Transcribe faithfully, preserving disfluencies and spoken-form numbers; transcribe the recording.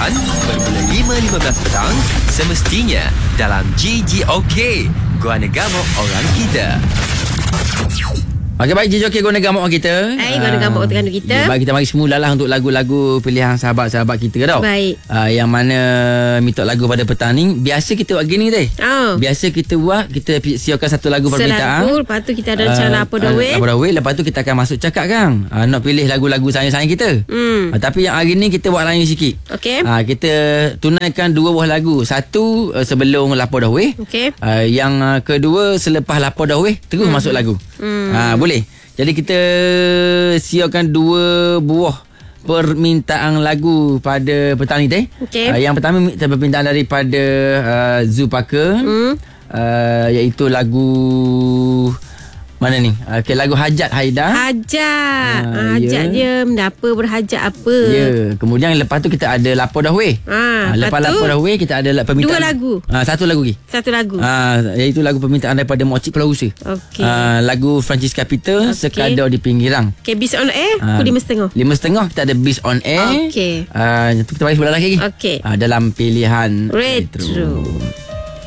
Pilihan bermula lima lima belas petang semestinya dalam G G OK, Guana Gamok Orang Kita. Okey, baik, G G OK Guana Gamok Orang Kita. Hai, Guana Gamok Orang kita. Baik, kita mari semula lah untuk lagu-lagu pilihan sahabat-sahabat kita tau. Baik. Uh, yang mana minta lagu pada petang ni, biasa kita buat gini teh. Oh. Biasa kita buat, kita siapkan satu lagu permintaan. Selaku, lepas tu kita ada rencana uh, apa dawin. Apa dawin, lepas tu kita akan masuk cakap kan. Uh, nak pilih lagu-lagu sayang-sayang kita. Hmm. Uh, tapi yang hari ni kita buat lain sikit. Okey. Uh, kita tunaikan dua buah lagu. Satu uh, sebelum lapor dawin. Okey. Uh, yang uh, kedua selepas lapor dawin terus hmm. masuk lagu. Hmm. Uh, boleh. Jadi kita siapkan dua buah permintaan lagu pada petang ni teh. Okay. Uh, yang pertama permintaan daripada uh, Zupaka. Hmm. Uh, iaitu lagu mana ni? Okey, lagu Hajat Haida. Hajat. Uh, hajat ya. dia mendapa berhajat apa? Ya. Kemudian lepas tu kita ada lapor dahwe. Ha, uh, lepas lapor dahwe kita ada permintaan. Dua lagu. Uh, satu lagu lagi. Satu lagu. Uh, iaitu lagu permintaan daripada Mocik Pulau Usa. Okey. Uh, lagu Francisca Peter, okay. Sekadar di Pinggirang. Okey, Bis on Air Uh, pukul lima setengah. Lima setengah kita ada Bis on Air. Okey. Uh, kita balik sebelah lagi. Okey. Uh, dalam pilihan Retro. Retro.